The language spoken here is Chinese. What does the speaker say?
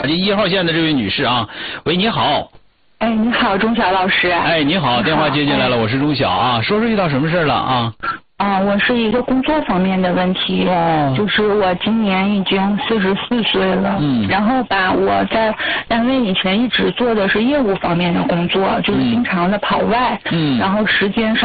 这1号线的这位女士啊，喂，你好。 哎，你好，钟晓老师。 哎，你好，电话接进来了，我是钟晓啊，说说遇到什么事了啊？ 我是一个工作方面的问题，就是我今年已经44岁了，然后吧，我在单位以前一直做的是业务方面的工作，就是经常的跑外，然后时间上